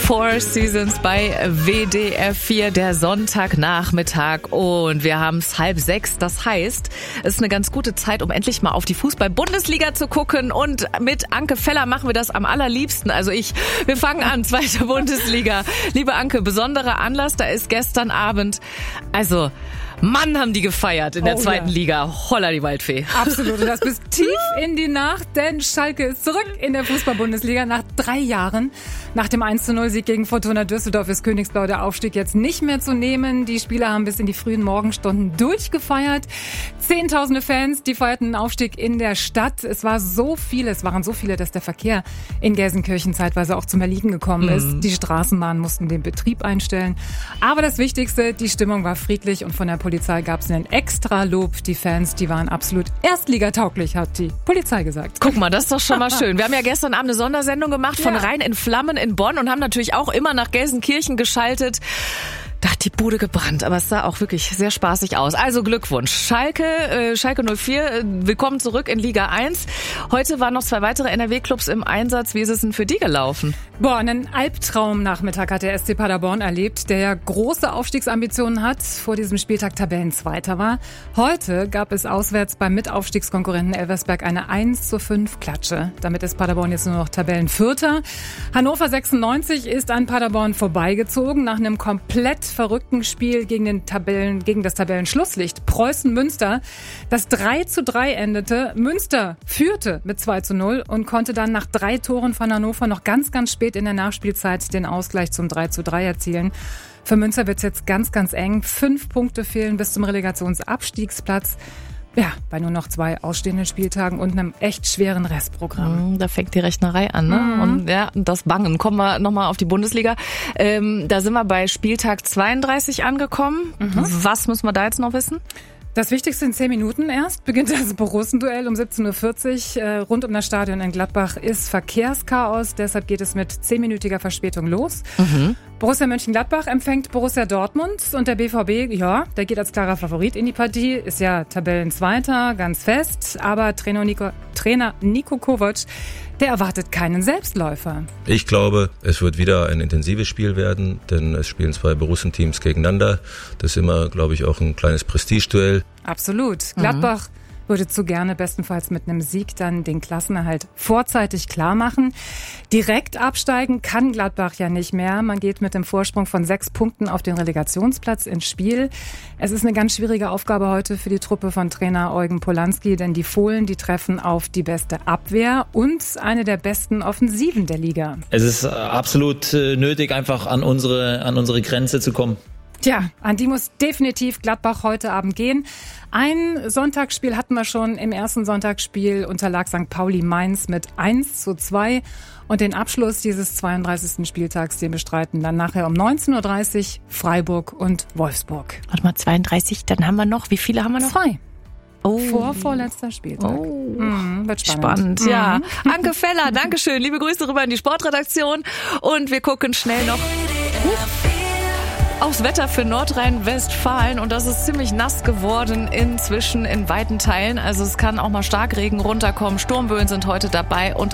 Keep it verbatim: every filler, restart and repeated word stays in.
Four Seasons bei W D R vier, der Sonntagnachmittag, und wir haben es halb sechs. Das heißt, es ist eine ganz gute Zeit, um endlich mal auf die Fußball-Bundesliga zu gucken, und mit Anke Feller machen wir das am allerliebsten. Also ich, wir fangen an, zweite Bundesliga. Liebe Anke, besonderer Anlass, da ist gestern Abend, also Mann, haben die gefeiert in der oh, zweiten ja. Liga. Holla die Waldfee. Absolut. Und das bis tief in die Nacht, denn Schalke ist zurück in der Fußball-Bundesliga nach drei Jahren. Nach dem eins zu null Sieg gegen Fortuna Düsseldorf ist Königsblau der Aufstieg jetzt nicht mehr zu nehmen. Die Spieler haben bis in die frühen Morgenstunden durchgefeiert. Zehntausende Fans, die feierten den Aufstieg in der Stadt. Es war so viele, es waren so viele, dass der Verkehr in Gelsenkirchen zeitweise auch zum Erliegen gekommen mhm. ist. Die Straßenbahnen mussten den Betrieb einstellen. Aber das Wichtigste, die Stimmung war friedlich, und von der Polizei gab es einen extra Lob. Die Fans, die waren absolut erstligatauglich, hat die Polizei gesagt. Guck mal, das ist doch schon mal schön. Wir haben ja gestern Abend eine Sondersendung gemacht von ja. Rhein in Flammen in Bonn und haben natürlich auch immer nach Gelsenkirchen geschaltet. Da hat die Bude gebrannt, aber es sah auch wirklich sehr spaßig aus. Also Glückwunsch. Schalke, äh, Schalke null vier, äh, willkommen zurück in Liga eins. Heute waren noch zwei weitere N R W-Clubs im Einsatz. Wie ist es denn für die gelaufen? Boah, einen Albtraumnachmittag hat der S C Paderborn erlebt, der ja große Aufstiegsambitionen hat, vor diesem Spieltag Tabellenzweiter war. Heute gab es auswärts beim Mitaufstiegskonkurrenten Elversberg eine eins zu fünf Klatsche. Damit ist Paderborn jetzt nur noch Tabellenvierter. Hannover sechsundneunzig ist an Paderborn vorbeigezogen nach einem komplett verrückten Spiel gegen den Tabellen, gegen das Tabellenschlusslicht Preußen-Münster, das drei zu drei endete. Münster führte mit zwei zu null und konnte dann nach drei Toren von Hannover noch ganz, ganz spät in der Nachspielzeit den Ausgleich zum drei zu drei erzielen. Für Münster wird es jetzt ganz, ganz eng. Fünf Punkte fehlen bis zum Relegationsabstiegsplatz. Ja, bei nur noch zwei ausstehenden Spieltagen und einem echt schweren Restprogramm. Da fängt die Rechnerei an, ne? Mhm. Und ja, das Bangen. Kommen wir nochmal auf die Bundesliga. Ähm, da sind wir bei Spieltag zweiunddreißig angekommen. Mhm. Was müssen wir da jetzt noch wissen? Das Wichtigste in zehn Minuten erst beginnt das Borussenduell um siebzehn Uhr vierzig. Äh, rund um das Stadion in Gladbach ist Verkehrschaos, deshalb geht es mit zehnminütiger Verspätung los. Mhm. Borussia Mönchengladbach empfängt Borussia Dortmund, und der B V B, ja, der geht als klarer Favorit in die Partie, ist ja Tabellenzweiter, ganz fest, aber Trainer Nico, Trainer Niko Kovac, der erwartet keinen Selbstläufer. Ich glaube, es wird wieder ein intensives Spiel werden, denn es spielen zwei Borussen-Teams gegeneinander. Das ist immer, glaube ich, auch ein kleines Prestigeduell. Absolut. Gladbach mhm. würde zu gerne bestenfalls mit einem Sieg dann den Klassenerhalt vorzeitig klar machen. Direkt absteigen kann Gladbach ja nicht mehr. Man geht mit dem Vorsprung von sechs Punkten auf den Relegationsplatz ins Spiel. Es ist eine ganz schwierige Aufgabe heute für die Truppe von Trainer Eugen Polanski, denn die Fohlen, die treffen auf die beste Abwehr und eine der besten Offensiven der Liga. Es ist absolut nötig, einfach an unsere, an unsere Grenze zu kommen. Tja, an die muss definitiv Gladbach heute Abend gehen. Ein Sonntagsspiel hatten wir schon. Im ersten Sonntagsspiel unterlag Sankt Pauli Mainz mit eins zu zwei. Und den Abschluss dieses zweiunddreißigsten Spieltags, den bestreiten dann nachher um neunzehn Uhr dreißig Freiburg und Wolfsburg. Warte mal, zweiunddreißig, dann haben wir noch, wie viele haben wir noch? Zwei. Oh. Vor vorletzter Spieltag. Oh. Mhm, wird spannend. Spannend, ja. Mhm. Anke Feller, Dankeschön. Liebe Grüße rüber in die Sportredaktion. Und wir gucken schnell noch aufs Wetter für Nordrhein-Westfalen, und das ist ziemlich nass geworden inzwischen in weiten Teilen. Also es kann auch mal Starkregen runterkommen. Sturmböen sind heute dabei und